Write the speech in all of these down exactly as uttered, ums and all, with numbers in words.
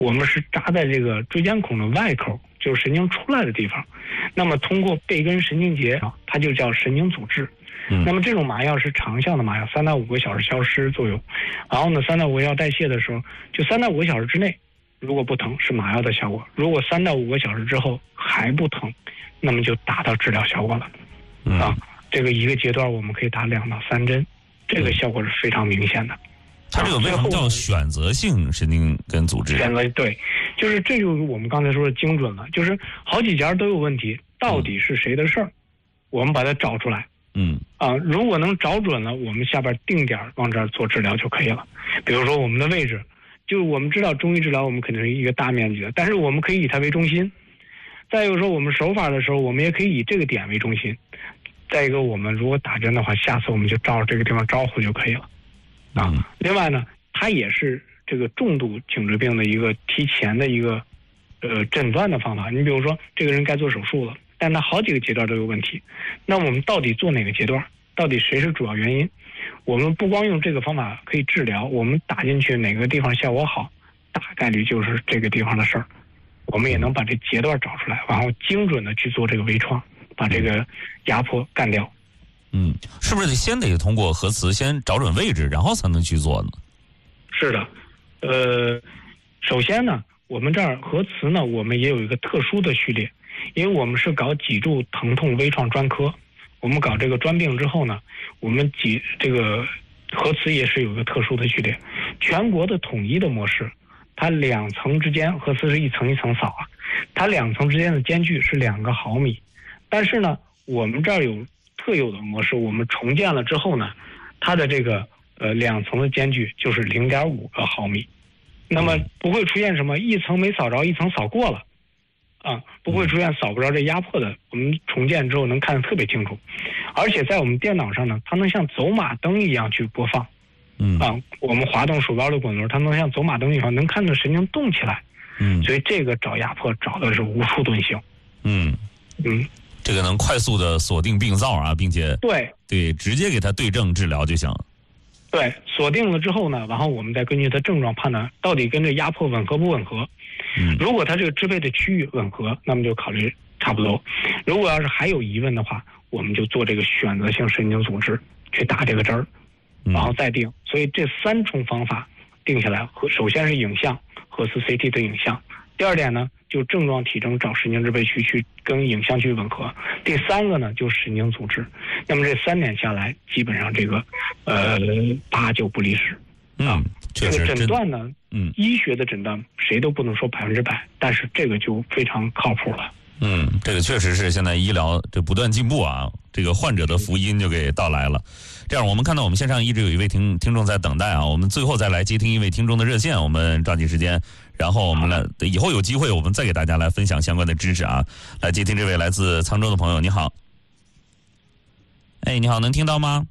我们是扎在这个椎间孔的外口，就是神经出来的地方。那么通过背根神经节，它就叫神经阻滞。 嗯、 那么这种麻药是长效的麻药，三到五个小时消失作用。然后呢，三到五个小时代谢的时候，就三到五个小时之内，如果不疼是麻药的效果；如果三到五个小时之后还不疼，那么就达到治疗效果了。 嗯、 啊，这个一个阶段我们可以打两到三针，这个效果是非常明显的。 它这个为什么叫选择性神经根阻滞？ 选择对，就是这就是我们刚才说的精准了，就是好几家都有问题，到底是谁的事儿，嗯、我们把它找出来。 嗯啊，如果能找准了，我们下边定点往这儿做治疗就可以了。比如说我们的位置，就是我们知道中医治疗我们肯定是一个大面积的，但是我们可以以它为中心。再有说我们手法的时候，我们也可以以这个点为中心。再一个，我们如果打针的话，下次我们就照着这个地方招呼就可以了。啊， 嗯、 另外呢，它也是这个重度颈椎病的一个提前的一个呃诊断的方法。你比如说，这个人该做手术了，但他好几个阶段都有问题，那我们到底做哪个阶段？到底谁是主要原因？我们不光用这个方法可以治疗，我们打进去哪个地方效果好，大概率就是这个地方的事儿。我们也能把这阶段找出来，然后精准的去做这个微创，把这个压迫干掉。 嗯，是不是先得通过核磁先找准位置，然后才能去做呢？ 是的，呃，首先呢，我们这儿核磁呢，我们也有一个特殊的序列，因为我们是搞脊柱疼痛微创专科，我们搞这个专病之后呢，我们脊这个核磁也是有一个特殊的序列，全国的统一的模式，它两层之间核磁是一层一层扫啊，它两层之间的间距是两个毫米，但是呢，我们这儿有特有的模式，我们重建了之后呢，它的这个呃两层的间距就是零点五个毫米，那么不会出现什么一层没扫着，一层扫过了，啊，不会出现扫不着这压迫的。我们重建之后能看得特别清楚，而且在我们电脑上呢，它能像走马灯一样去播放， 嗯啊，我们滑动鼠标的滚轮，它能像走马灯一样能看到神经动起来， 嗯， 所以这个找压迫找的是无处遁形， 嗯嗯。 这个能快速的锁定病灶啊，并且对对直接给他对症治疗就行。 对，锁定了之后呢，然后我们再根据他症状判断到底跟这压迫吻合不吻合。 嗯， 如果他这个支配的区域吻合，那么就考虑差不多；如果要是还有疑问的话，我们就做这个选择性神经阻滞去打这个针儿，然后再定。所以这三重方法定下来，首先是影像，核磁 C T 的影像；第二点呢，就症状体征找神经支配区去跟影像去吻合。第三个呢，就是神经阻滞。那么这三点下来，基本上这个呃八九不离十。 嗯， 这个诊断呢， 嗯， 医学的诊断谁都不能说百分之百，但是这个就非常靠谱了。 嗯，这个确实是现在医疗这不断进步啊，这个患者的福音就给到来了。这样，我们看到我们线上一直有一位听听众在等待啊，我们最后再来接听一位听众的热线，我们抓紧时间，然后我们来以后有机会我们再给大家来分享相关的知识啊。来接听这位来自沧州的朋友，你好。哎，你好，能听到吗？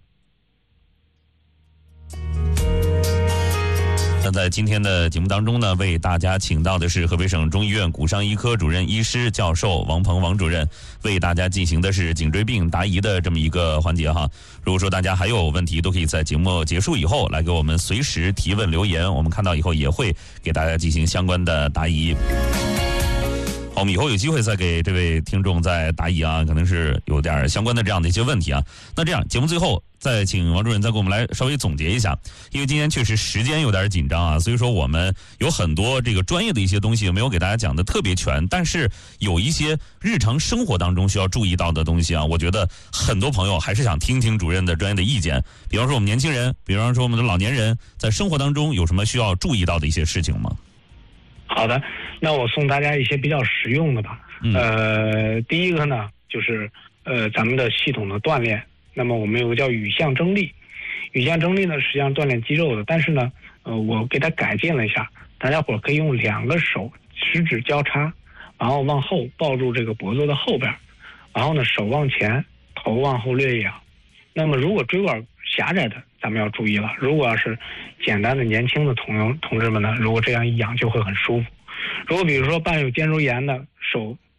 那在今天的节目当中呢，为大家请到的是河北省中医院骨伤医科主任医师教授王鹏王主任，为大家进行的是颈椎病答疑的这么一个环节哈。如果说大家还有问题，都可以在节目结束以后来给我们随时提问留言，我们看到以后也会给大家进行相关的答疑。好，我们以后有机会再给这位听众再答疑啊，可能是有点相关的这样的一些问题啊。那这样，节目最后再请王主任再给我们来稍微总结一下，因为今天确实时间有点紧张啊，所以说我们有很多这个专业的一些东西没有给大家讲的特别全，但是有一些日常生活当中需要注意到的东西啊，我觉得很多朋友还是想听听主任的专业的意见。比方说我们年轻人，比方说我们的老年人，在生活当中有什么需要注意到的一些事情吗？ 好的，那我送大家一些比较实用的吧。 嗯、 呃，第一个呢，就是呃咱们的系统的锻炼。那么我们有个叫羽项正力，羽项正力呢实际上锻炼肌肉的，但是呢，呃，我给它改进了一下，大家伙可以用两个手食指交叉，然后往后抱住这个脖子的后边，然后呢手往前，头往后略仰。那么如果椎管狭窄的，咱们要注意了。如果要是简单的年轻的同同志们呢，如果这样一仰就会很舒服。如果比如说伴有肩周炎的，手